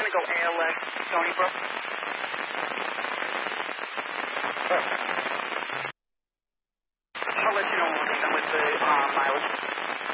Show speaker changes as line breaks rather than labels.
going to go ALS Stony Brook. I'll let you know when we're done with the mileage.